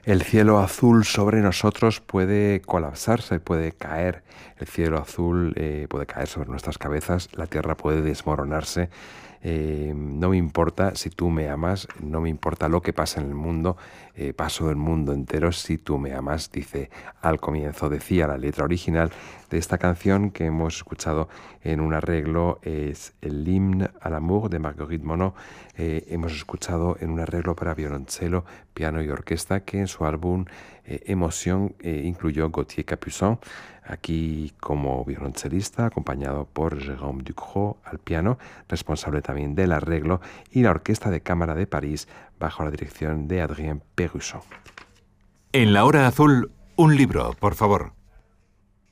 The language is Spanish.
El cielo azul sobre nosotros puede colapsarse, puede caer. El cielo azul puede caer sobre nuestras cabezas, la tierra puede desmoronarse. No me importa si tú me amas, no me importa lo que pasa en el mundo, paso del mundo entero si tú me amas, dice al comienzo, decía la letra original de esta canción que hemos escuchado en un arreglo, es el Hymne à l'amour de Marguerite Monod. Hemos escuchado en un arreglo para violonchelo, piano y orquesta que en su álbum Emoción incluyó Gauthier Capuçon, aquí como violonchelista, acompañado por Jérôme Ducrot al piano, responsable también del arreglo, y la Orquesta de Cámara de París bajo la dirección de Adrien Perusson. En la hora azul, un libro, por favor.